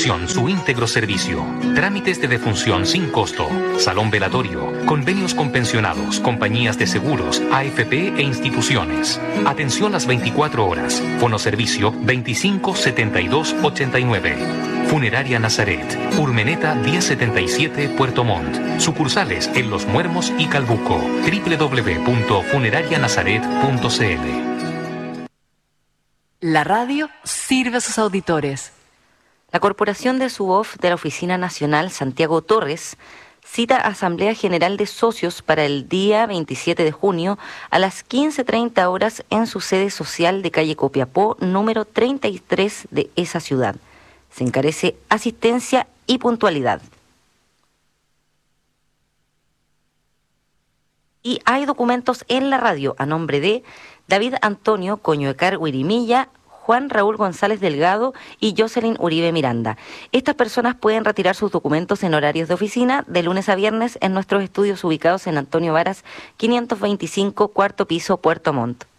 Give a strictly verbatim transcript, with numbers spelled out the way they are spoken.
disposición su íntegro servicio. Trámites de defunción sin costo. Salón velatorio. Convenios con pensionados, compañías de seguros, A F P e instituciones. Atención las veinticuatro horas. Fonoservicio veinticinco setenta y dos ochenta y nueve. Funeraria Nazaret. Urmeneta diez setenta y siete Puerto Montt. Sucursales en Los Muermos y Calbuco. doble u doble u doble u punto funeraria nazaret punto c l. La radio sirve a sus auditores. La Corporación de Subof de la Oficina Nacional Santiago Torres cita Asamblea General de Socios para el día veintisiete de junio a las quince treinta horas en su sede social de calle Copiapó, número treinta y tres de esa ciudad. Se encarece asistencia y puntualidad. Y hay documentos en la radio a nombre de David Antonio Coñuecar Huirimilla, Juan Raúl González Delgado y Jocelyn Uribe Miranda. Estas personas pueden retirar sus documentos en horarios de oficina de lunes a viernes en nuestros estudios ubicados en Antonio Varas quinientos veinticinco, cuarto piso, Puerto Montt.